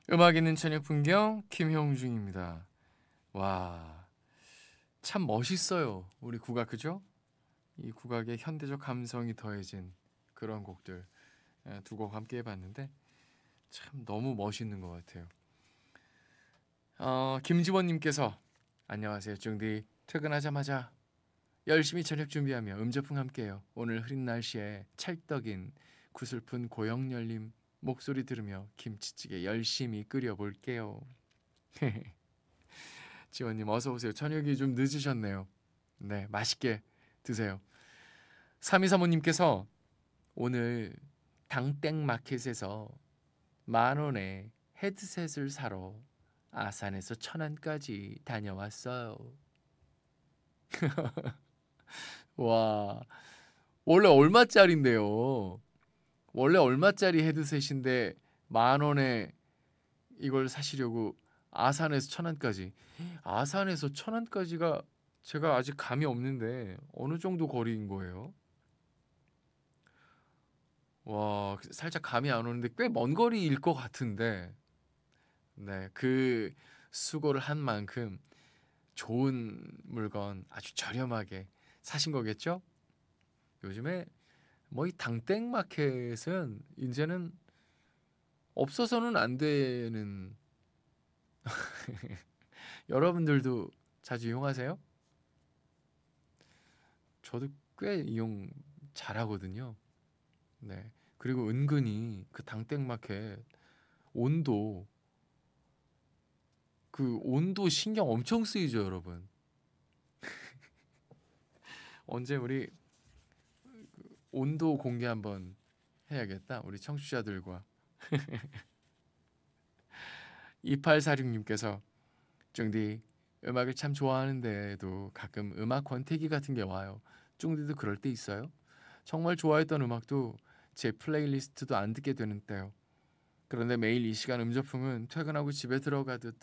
음악 있는 저녁 풍경 김형중입니다. 와, 참 멋있어요. 우리 국악 그죠? 이 국악에 현대적 감성이 더해진 그런 곡들 두 곡 함께 해봤는데 참 너무 멋있는 것 같아요. 김지원님께서 안녕하세요, 쫑디. 퇴근하자마자 열심히 저녁 준비하며 음저풍 함께해요. 오늘 흐린 날씨에 찰떡인 구슬픈 고영렬님 목소리 들으며 김치찌개 열심히 끓여볼게요. 지원님 어서 오세요. 저녁이 좀 늦으셨네요. 네, 맛있게 드세요. 3235님께서 오늘 당땡 마켓에서 10,000원에 헤드셋을 사러 아산에서 천안까지 다녀왔어요. 와, 원래 얼마짜린데요? 원래 얼마짜리 헤드셋인데 10,000원에 이걸 사시려고 아산에서 천안까지. 아산에서 천안까지가 제가 아직 감이 없는데 어느 정도 거리인 거예요? 와, 살짝 감이 안 오는데 꽤 먼 거리일 것 같은데. 네, 그 수고를 한 만큼 좋은 물건 아주 저렴하게 사신 거겠죠? 요즘에 뭐 이 당땡 마켓은 이제는 없어서는 안 되는. 여러분들도 자주 이용하세요? 저도 꽤 이용 잘하거든요. 네. 그리고 은근히 그 당땡 마켓 온도 그 온도 신경 엄청 쓰이죠, 여러분. 언제 우리 온도 공개 한번 해야겠다. 우리 청취자들과. 2846님께서 쫑디 음악을 참 좋아하는데도 가끔 음악 권태기 같은 게 와요. 쫑디도 그럴 때 있어요? 정말 좋아했던 음악도 제 플레이리스트도 안 듣게 되는 때요. 그런데 매일 이 시간 음저풍은 퇴근하고 집에 들어가듯